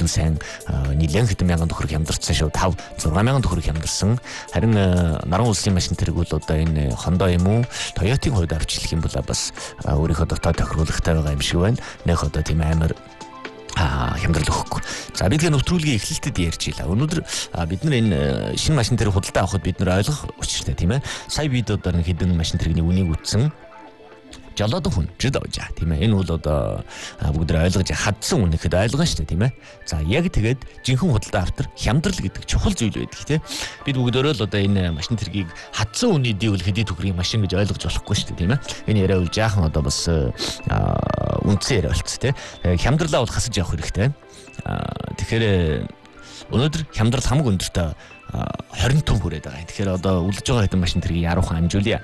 илүү сайн нэлээд хэдэн мянган төгрөг хямдарсан шүү. 5-6 мянган төгрөг хямдарсан. Харин наран улсын машин тэрэг бол одоо энэ Honda юм уу Toyota-гийн хувьд авчлах юм бол бас өөрийнхөө дотоод тохируулгатай байгаа юм шиг байна. Нөх одоо тийм амар хямдрал өгөхгүй. За бид тэгээ нөтрүүлгийн эхлэлтэд ярьж илаа. Өнөөдөр бид нар энэ шинэ машин тэрэг худалдаа авахд бид нар ойлгох учиртай тийм ээ. Сая видеодор нэг хэдэн машин тэрэгний үнийг үтсэн. Жолоод хүн жид авчаа тийм ээ. Энэ бол одоо бүгд ойлгож хадсан үн гэхэд ойлгоо шүү дээ тийм ээ. За яг тэгээд жинхэнэ худалдаа автар хямдрал гэдэг чухал зүйл байдаг тийм. Бид бүгдөө л одоо энэ машин тэргийг хадсан үний дэвэл хэдий төгрөгийн машин гэж ойлгож болохгүй шүү дээ тийм ээ. Энэ яриа үл жаахан одоо бас үнцээр болц тийм. Хямдралаа бол хасаж явах хэрэгтэй. Тэгэхээр өнөөдөр хямдрал хамаг өндөртэй 20 том хүрээд байгаа. Тэгэхээр одоо үлдэж байгаа хэдэн машин тэргийг 10 хан амжуулъя.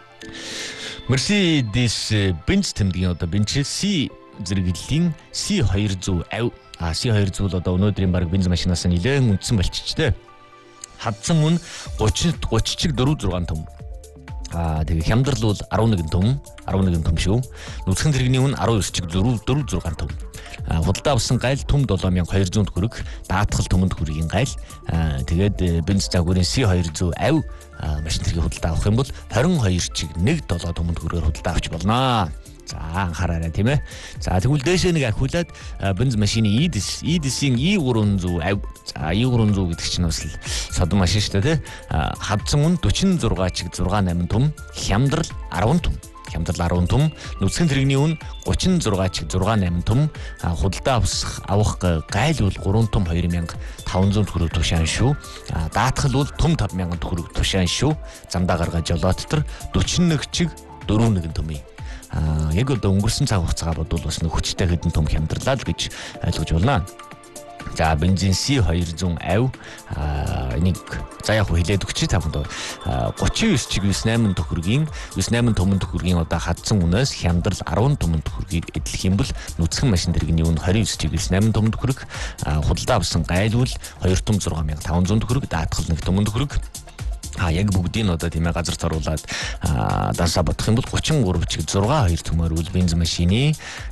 Mercedes-Benz тэмдгийн одоо Benz C зэрэглэлийн C250 C200 бол одоо өнөөдрийн баг бензин машинаас нэлээд үндсэн болчихжээ. Хадсан үн 30-чиг 4-6 том. Тэгээ хямдрал бол 11 том шүү. Нүцгэн тэрэгний үн 19-чиг 4-6 том. Худалдаа авсан гайл том 7200 төгрөг, даатгал төмөнд хүргийн гайл. Тэгээд бенз загварын C250 машин тэргийг худалдаа авах юм бол 22-чиг 1.7 төмөнд хүргээр худалдаа авч болно. За анхаараарай тийм ээ. За тэгвэл дээшээ нэг ахиулаад бенз машины EDS-ийн E350. За E300 гэдэг чинь бас содон машин шүү дээ. Хадсан үн 46-чиг 6.8 том, хямдрал 10 том. Хямдрал 10 том, нүцгэн тэрэгний үн 36-чиг 6.8 том, худалдаа авах гайл бол 3 том 2500 төгрөг тушаан шүү. Даатгал бол том 5000 төгрөг тушаан шүү. Замдаа гаргаж жолоодтор 41-чиг 4.1 том. Яг одоо өнгөрсөн цаг хугацаагаа бодвол бас нэг хүчтэй хэдэн том хямдрлаа л гэж ойлгож байна. За бензин C250 энийг за яг хэлээд өгч та бүхэнд 39-чиг 98 төгрөгийн 98 том төгрөгийн одоо хадсан үнээс хямдрал 10 том төгрөгийг эдлэх юм бол нүцгэн машин тэрэгний үн 29-чиг 98 том төгрөг, худалдаа авсан гайл бол 2 том 6500 төгрөг, даатгал 1 том төгрөг. Яг бүгдийг одоо тийм ээ газар царуулаад дансаа бодох юм бол 33-чиг 6.2 төмөр үл бензин машины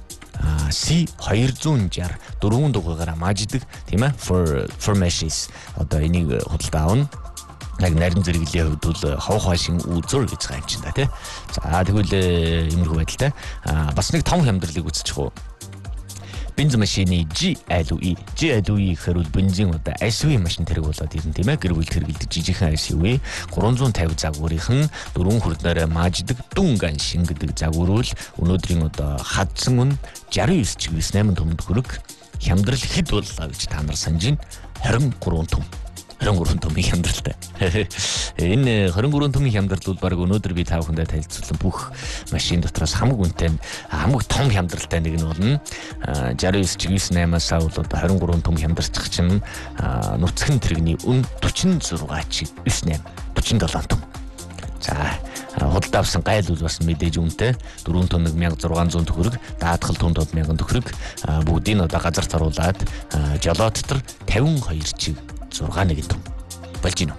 C260 4 дугаараар маждаг тийм ээ for meshes одоо энийг худалдаа авна. Яг нарийн зэрэглэлийн хувьд бол ховх хашин үзүр гэж байгаа юм чинь да тий. За тэгвэл иймэрхүү байдалтай бас нэг том хямдралыг үзчих уу. Бензин машины GLE гэхээр бол бензин одоо SUV машин тэрэг болоод ирнэ тийм ээ. Гэр бүл хэрэглэдэг жижигхэн SUV 350 загварынхан 4 хүрднээр маждаг дүнган шин гэдэг загвар бол өнөөдрийн одоо хадсан үн 69-чиг 8 том төгрөг, хямдрал хэд боллоо гэж та нар санаж байна. 23 том. 23 том хямдралтай. Энэ 23 том хямдрал бол баг өнөөдөр би та бүхэндээ танилцуулсан бүх машин дотроос хамаг үнэтэй хамаг том хямдралтай нэг нь болно. 69-98-аас бол одоо 23 том хямдарчих чинь нүцгэн тэрэгний үн 46-чиг 98 47 том. За худалдаа авсан гайл бол бас мэдээж үнэтэй 4 тонн 1600 төгрөг, даатгал тонн 1000 төгрөг бүгдийг одоо газар царуулаад жолоодтор 52-чиг 6.1 том болж байна.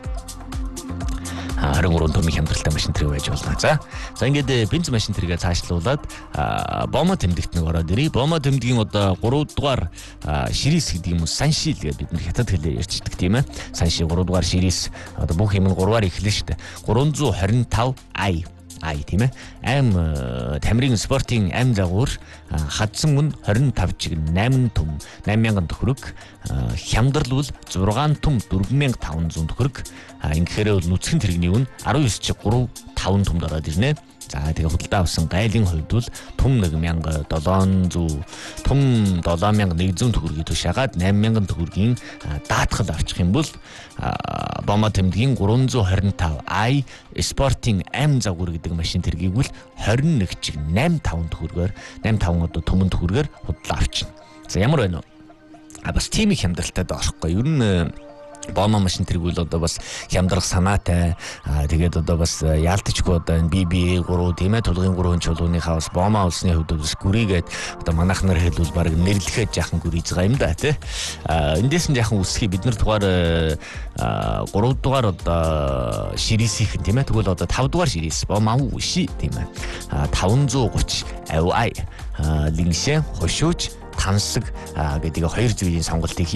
23 том хямдралтай машин тэрэг байж болно. За ингээд бензин машин тэргээ цаашлуулад бомо тэмдэгт нэг ороод ирээ. Бомо тэмдгийн одоо 3 дугаар ширээс гэдэг юм уу саншил гэдэг бид нар хятад хэлээр ярьждаг тийм ээ. Саншил 3 дугаар ширээс одоо бүх юм нь 3-аар эхэлнэ шүү дээ. 325i тийм ээ. Ам тамирын спортын ам загвар хадсан үн 25-чиг 8 том 8000 төгрөг, хямдрал бол 6 том 4500 төгрөг. Ингэхээр бол нүцгэн тэрэгний үн 19-чиг 3-5 том ороод ирнэ. За тэгээ худалдаа авсан гайлын хувьд бол том 1700 том 7100 төгрөгийг тушаагаад 8000 төгрөгийн даатгал авчих юм бол бомо тэмдгийн 325i спортын ам загвар гэдэг машин тэргийг бол 21-чиг 85 төгрөгөөр 85 одоо төмөн төгрөгөөр худалдаа авчна. За ямар байна вэ? Бас тийм их хямдралтай доохгүй. Ер нь бомо машин тэрэг бол одоо бас хямдрах санаатай. Тэгээд одоо бас яалтчгүй одоо энэ BB3 тийм ээ тулгын 3 чулууныхаа бас бомо улсны хувьд бас гүрийгээд одоо манайхнаар хэлбэл баг нэрлэхэд жаахан гүрийж байгаа юм да тий. Эндээс нь жаахан үсхий бид нар дугаар 3 дугаар одоо ширээсийнх тийм ээ тэгвэл одоо 5 дугаар ширээс бомо ши тийм ээ 530 авай лингшэн хошууч тансаг гэдэг хоёр зүйлийн сонголтыг